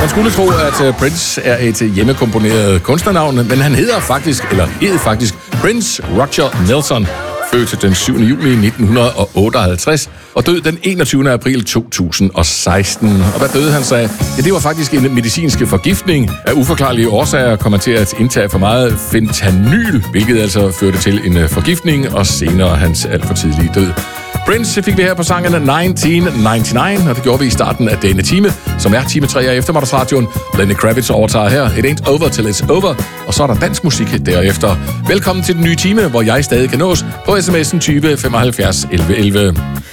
Man skulle tro, at Prince er et hjemmekomponeret kunstnernavn, men han hed faktisk Prince Roger Nelson, født den 7. juli 1958 og død den 21. april 2016. Og hvad døde han sig? Ja, det var faktisk en medicinsk forgiftning. Af uforklarlige årsager kom han til at indtage for meget fentanyl, hvilket altså førte til en forgiftning og senere hans alt for tidlige død. Prince fik vi her på sangen 1999, og det gjorde vi i starten af denne time, som er time 3 af eftermiddagsradioen. Lenny Kravitz overtager her It Ain't Over Till It's Over, og så er der dansk musik derefter. Velkommen til den nye time, hvor jeg stadig kan nås på sms'en 20 75 11 11.